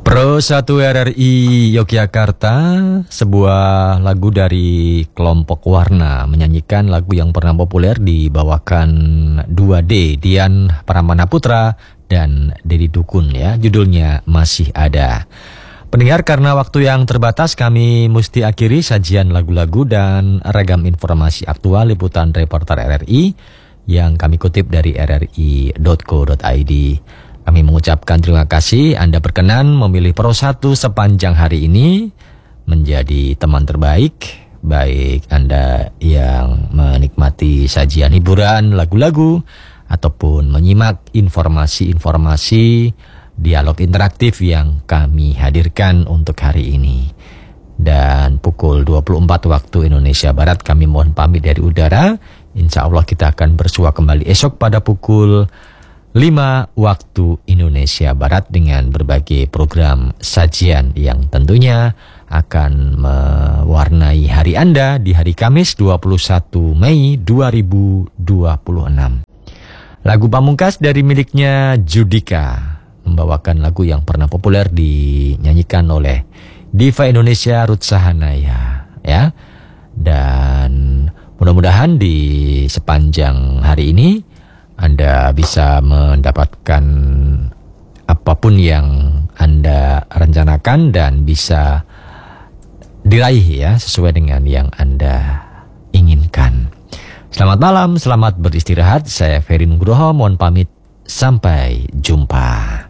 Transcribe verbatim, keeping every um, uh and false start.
Pro satu R R I Yogyakarta, sebuah lagu dari kelompok Warna menyanyikan lagu yang pernah populer dibawakan dua D, Dian Pramana Putra dan Dedi Dukun ya. Judulnya Masih Ada. Pendengar, karena waktu yang terbatas kami mesti akhiri sajian lagu-lagu dan ragam informasi aktual liputan reporter R R I yang kami kutip dari r r i dot co dot i d. Kami mengucapkan terima kasih Anda berkenan memilih Pro satu sepanjang hari ini menjadi teman terbaik, baik Anda yang menikmati sajian hiburan, lagu-lagu, ataupun menyimak informasi-informasi dialog interaktif yang kami hadirkan untuk hari ini. Dan pukul dua puluh empat waktu Indonesia Barat kami mohon pamit dari udara. Insya Allah kita akan bersua kembali esok pada pukul lima waktu Indonesia Barat dengan berbagai program sajian yang tentunya akan mewarnai hari Anda di hari Kamis dua puluh satu Mei dua ribu dua puluh enam. Lagu pamungkas dari miliknya Judika membawakan lagu yang pernah populer dinyanyikan oleh diva Indonesia Ruth Sahanaya ya. Dan mudah-mudahan di sepanjang hari ini Anda bisa mendapatkan apapun yang Anda rencanakan dan bisa diraih ya sesuai dengan yang Anda inginkan. Selamat malam, selamat beristirahat. Saya Ferry Nugroho, mohon pamit. Sampai jumpa.